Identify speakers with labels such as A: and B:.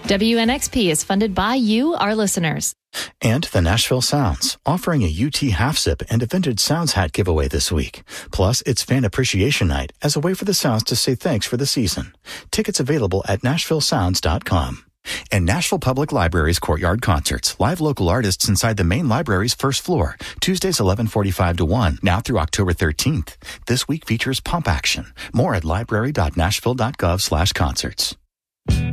A: WNXP is funded by you, our listeners.
B: And the Nashville Sounds, offering a UT Half Zip and a Vintage Sounds hat giveaway this week. Plus, it's Fan Appreciation Night as a way for the Sounds to say thanks for the season. Tickets available at NashvilleSounds.com. And Nashville Public Library's Courtyard Concerts, live local artists inside the main library's first floor, Tuesdays 11:45 to 1, now through October 13th. This week features Pump Action. More at library.nashville.gov/concerts.